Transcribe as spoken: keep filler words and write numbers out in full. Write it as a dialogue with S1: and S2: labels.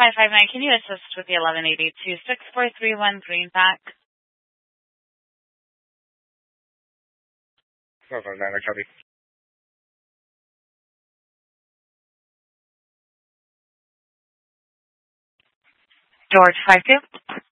S1: five five nine, can you assist with the eleven eighty-two six four three one Greenback?
S2: five five nine, I copy.
S1: George five two.